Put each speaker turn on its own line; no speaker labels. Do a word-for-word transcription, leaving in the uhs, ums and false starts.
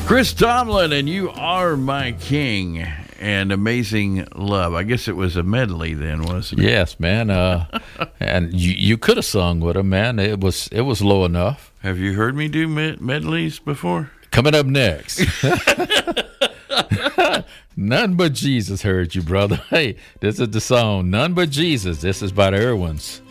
Chris Tomlin, and You Are My King, and Amazing Love. I guess it was a medley then, wasn't it?
Yes, man. Uh, and you, you could have sung with him, man. It was it was low enough.
Have you heard me do med- medleys before?
Coming up next. None But Jesus heard you, brother. Hey, this is the song, None But Jesus. This is by the Irwins.